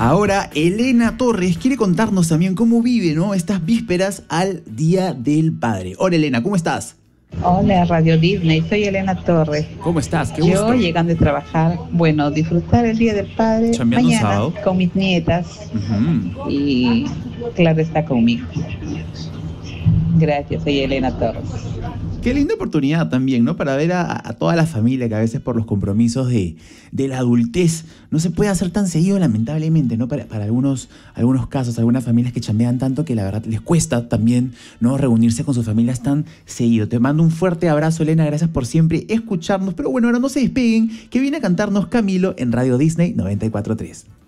Ahora, Elena Torres quiere contarnos también cómo vive, ¿no?, estas vísperas al Día del Padre. Hola, Elena, ¿cómo estás? Hola, Radio Disney, soy Elena Torres. ¿Cómo estás? Qué Yo gusto. llegando a trabajar, bueno, disfrutar el Día del Padre ¿Chambeando un mañana sábado? con mis nietas Ujú. y claro está conmigo. Gracias, soy Elena Torres. Qué linda oportunidad también, ¿no? Para ver a toda la familia que a veces por los compromisos de la adultez no se puede hacer tan seguido, lamentablemente, ¿no? Para algunos casos, algunas familias que chambean tanto que la verdad les cuesta también, ¿no?, reunirse con sus familias tan seguido. Te mando un fuerte abrazo, Elena, gracias por siempre escucharnos. Pero bueno, ahora no se despeguen, que viene a cantarnos Camilo en Radio Disney 94.3.